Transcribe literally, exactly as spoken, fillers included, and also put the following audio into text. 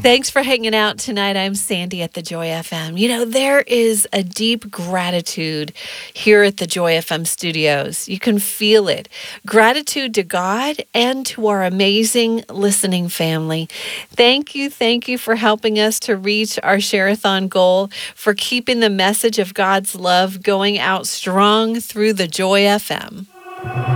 Thanks for hanging out tonight. I'm Sandy at the Joy F M. You know, there is a deep gratitude here at the Joy F M studios. You can feel it. Gratitude to God and to our amazing listening family. Thank you, thank you for helping us to reach our Share-a-thon goal, for keeping the message of God's love going out strong through the Joy F M.